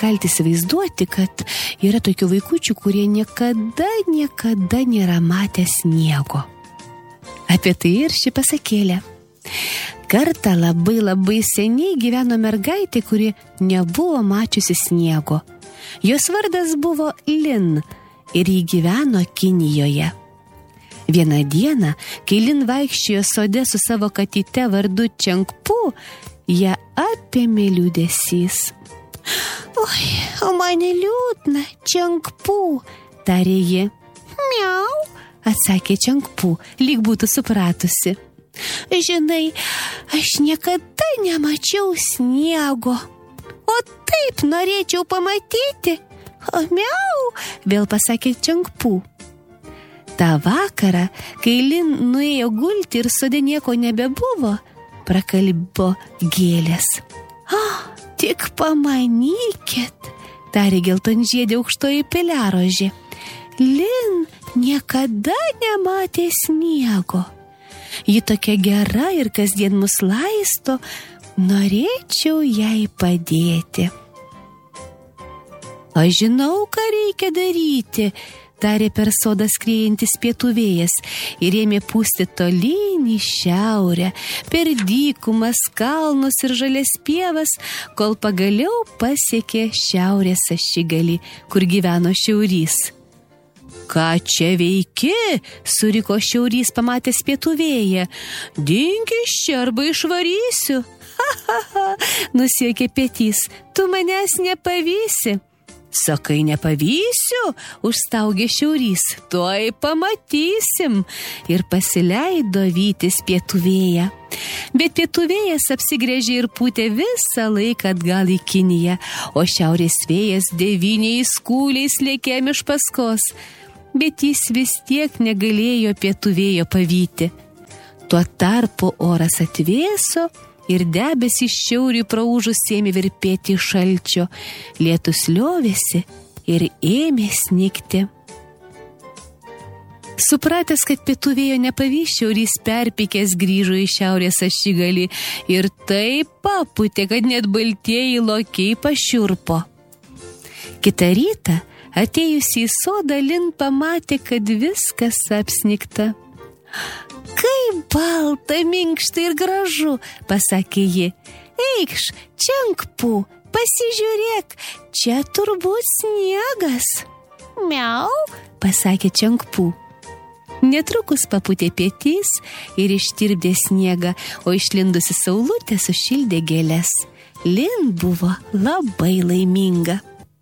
galite įsivaizduoti, kad yra tokių vaikučių, kurie niekada nėra matę sniego. Apie tai ir ši pasakėlė. Kartą labai seniai gyveno mergaitė, kuri nebuvo mačiusi sniego. Jos vardas buvo Lin ir ji gyveno Kinijoje. Vieną dieną, kai Lin vaikščiojo sode su savo katyte vardu Čengpu, ją apėmė liūdesys. Oi, o man liūdna, Čengpu, tarė ji. Miau, atsakė Čengpu, lyg būtų supratusi. Žinai, aš niekada nemačiau sniego, o taip norėčiau pamatyti. O miau, vėl pasakė Čengpu. Ta vakarą, kai Lin nuėjo gulti ir sode nieko nebebuvo, prakalbo gėlės. Tik pamanykit, tarė geltonžiedė aukštoji piliarožė. Lin niekada nematė sniego. Ji tokia gera ir kasdien mus laisto, norėčiau jai padėti. Aš žinau, ką reikia daryti, tarė per sodą skriejantis pietų vėjas ir ėmė pūsti tolyn į šiaurę, per dykumas, kalnus ir žalias pievas, kol pagaliau pasiekė šiaurės ašigalį, kur gyveno Šiaurys. Ką čia veiki? Suriko Šiaurys, pamatęs pietų vėją. Dink iš čia arba išvarysiu. Nusijuokė Pietys, tu manęs nepavysi. Sakai, nepavysiu, užstaugė Šiaurys, tuoj pamatysim, ir pasileido vytis pietų vėją. Bet pietų vėjas apsigręžė ir pūtė visą laiką atgal į Kiniją, o šiaurės vėjas 9 kūliais lėkė iš paskos, bet jis vis tiek negalėjo pietų vėjo pavyti. Tuo tarpu oras atvėso ir debesys šiauriui praūžus ėmė virpėti šalčio, lietus liovėsi ir ėmė snigti. Supratęs, kad pietų vėjo nepavys, Šiaurys perpykęs grįžo į šiaurės ašigalį ir taip papūtė, kad net baltieji lokiai pašiurpo. Kitą rytą, atėjusi į sodą, Lin pamatė, kad viskas apsnigta. Kaip balta, minkšta ir gražu, pasakė ji. Eikš, Čengpu, pasižiūrėk, čia turbūt sniegas. Miau, pasakė Čengpu. Netrukus papūtė Pietys ir ištirpdė sniegą, o išlindusi saulutė sušildė gėles. Lin buvo labai laiminga.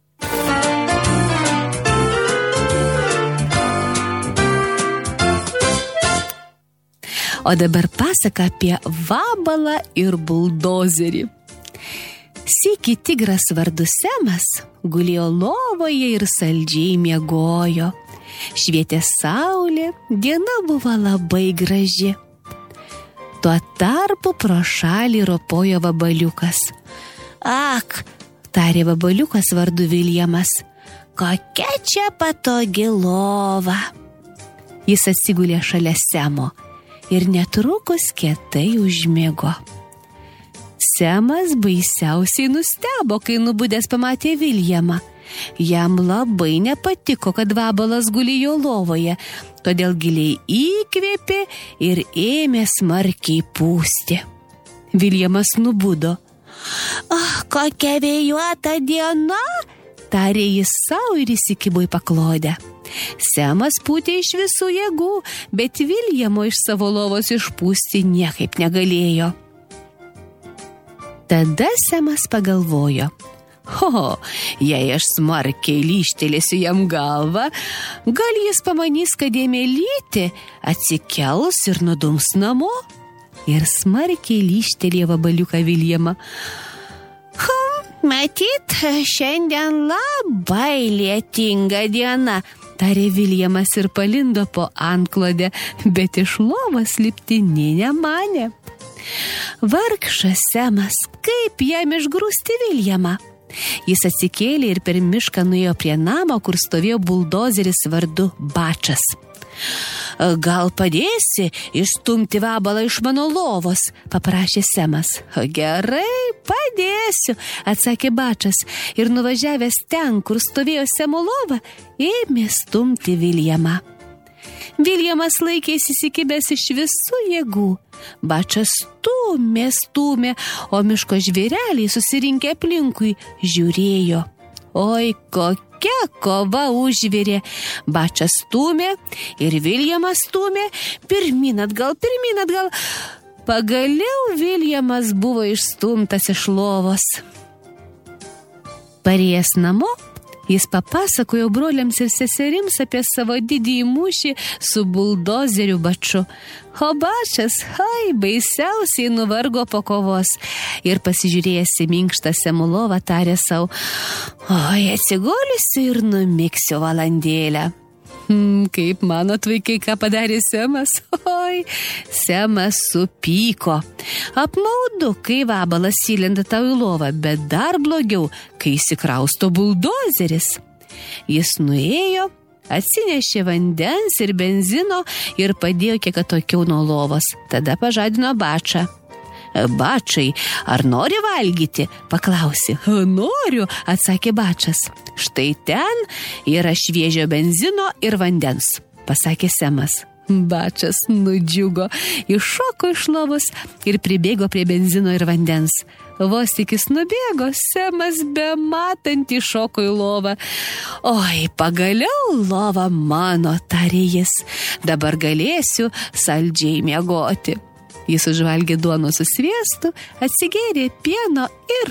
O dabar pasaka apie vabalą ir buldozerį. Sykį tigras vardu Semas gulėjo lovoje ir saldžiai miegojo. Švietė saulė, diena buvo labai graži. Tuo tarpu pro šalį ropojo vabaliukas. Ak, tarė vabaliukas vardu Viljamas, kokia čia patogi lova. Jis atsigulė šalia Semo ir netrukus kietai užmigo. Semas baisiausiai nustebo, kai nubudęs pamatė Viljamą. Jam labai nepatiko, kad vabalas guli jo lovoje, todėl giliai įkvėpė ir ėmė smarkiai pūsti. Viljamas nubudo. Kokia vėjuota diena, tarė jis savo ir įsikibo į paklodę. Semas pūtė iš visų jėgų, bet Viljamo iš savo lovos išpūsti niekaip negalėjo. Tada Semas pagalvojo. Jei aš smarkiai lyštelėsiu jam galvą, gal jis pamanys, kad ėmė lyti, atsikels ir nudums namo. Ir smarkiai lyštelėjo vabaliuką Viljamą. Matyt, šiandien labai lietinga diena, tarė Viljamas ir palindo po antklodę, bet iš lovos lipti nė nemanė. Vargšas Semas, kaip jam išgrūsti Viljamą? Jis atsikėlė ir per mišką nuėjo prie namo, kur stovėjo buldozeris vardu Bačas. Gal padėsi išstumti vabalą iš mano lovos, paprašė Semas. Gerai, padėsiu, atsakė Bačas ir nuvažiavęs ten, kur stovėjo Semo lova, ėmė stumti Viljamą. Viljamas laikėsi įsikibęs iš visų jėgų. Bačas stūmė, o miško žvėreliai susirinkę aplinkui žiūrėjo. Oi, kokia kova užvirė. Bačas stūmė ir Viljamas stūmė, pirmyn atgal. Pagaliau Viljamas buvo išstumtas iš lovos. Parėjęs namo, jis papasakojo broliams ir seserims apie savo didįjį mūšį su buldozeriu Baču. O Bačas, baisiausiai nuvargo po kovos ir pasižiūrėjęs į minkštą Semo lovą tarė sau, atsigulsiu ir numigsiu valandėlę. Kaip manot, vaikai, ką padarė Semas? Semas supyko. Apmaudu, kai vabalas įlenda tau į lovą, bet dar blogiau, kai įsikrausto buldozeris. Jis nuėjo, atsinešė vandens ir benzino ir padėjo kiek atokiau nuo lovos. Tada pažadino Bačą. Bačai, ar nori valgyti? Paklausė. Noriu, atsakė Bačas. Štai ten yra šviežio benzino ir vandens, pasakė Semas. Bačas nudžiugo, iššoko iš lovos ir pribėgo prie benzino ir vandens. Vos tik jis nubėgo, Semas bematant įšoko į lovą. Pagaliau lova mano, tarė jis. Dabar galėsiu saldžiai miegoti. Jis užvalgė duonos su sviestu, atsigėrė pieno ir